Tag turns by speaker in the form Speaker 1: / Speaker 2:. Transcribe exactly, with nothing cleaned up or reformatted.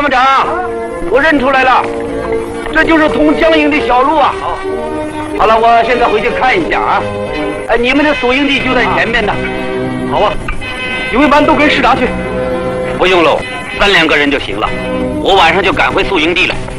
Speaker 1: 参谋长，我认出来了，这就是通江营的小路啊。好了，我现在回去看一下啊。哎，你们的宿营地就在前面呢。好啊，警卫班都跟师长去。不用喽，三两个人就行了。我晚上就赶回宿营地了。